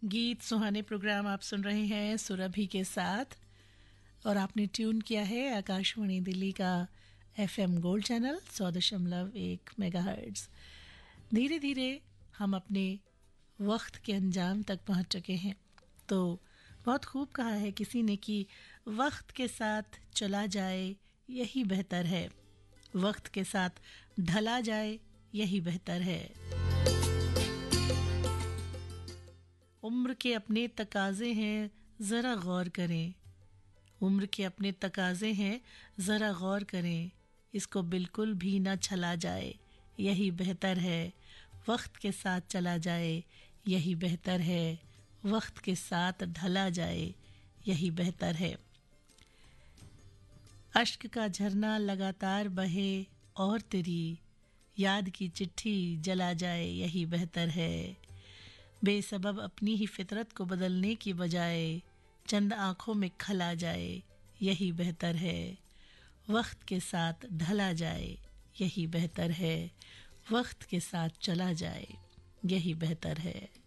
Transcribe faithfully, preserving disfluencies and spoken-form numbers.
गीत सुहाने प्रोग्राम आप सुन रहे हैं सुरभि के साथ और आपने ट्यून किया है आकाशवाणी दिल्ली का एफएम गोल्ड चैनल सौ दशमलव एक मेगाहर्ट्ज़। धीरे धीरे हम अपने वक्त के अंजाम तक पहुंच चुके हैं। तो बहुत खूब कहा है किसी ने कि वक्त के साथ चला जाए यही बेहतर है, वक्त के साथ ढला जाए यही बेहतर है। उम्र के अपने तकाजे हैं ज़रा गौर करें, उम्र के अपने तकाजे हैं ज़रा गौर करें, इसको बिल्कुल भी ना छला जाए यही बेहतर है, वक्त के साथ चला जाए यही बेहतर है, वक्त के साथ ढला जाए यही बेहतर है। अश्क का झरना लगातार बहे और तेरी याद की चिट्ठी जला जाए यही बेहतर है, बेसबब अपनी ही फितरत को बदलने की बजाय चंद आँखों में खला जाए यही बेहतर है, वक्त के साथ ढला जाए यही बेहतर है, वक्त के साथ चला जाए यही बेहतर है।